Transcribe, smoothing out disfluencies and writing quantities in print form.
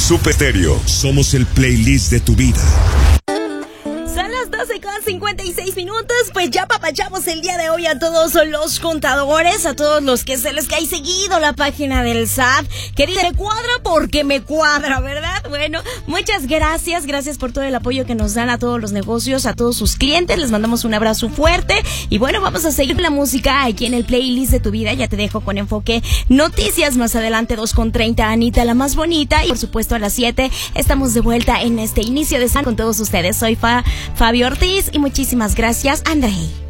Super Estéreo, somos el playlist de tu vida. Son las 12:56, pues ya papachamos el día de hoy a todos los contadores, a todos los que se les cae seguido la página del SAT, que dice, me cuadra porque me cuadra, ¿verdad? Bueno, muchas gracias por todo el apoyo que nos dan a todos los negocios, a todos sus clientes, les mandamos un abrazo fuerte, y bueno, vamos a seguir la música aquí en el playlist de tu vida. Ya te dejo con Enfoque Noticias, más adelante 2:30, Anita la más bonita, y por supuesto a las 7 estamos de vuelta en este inicio de semana con todos ustedes. Soy Fabio Ortiz y muchísimas gracias, Andrei.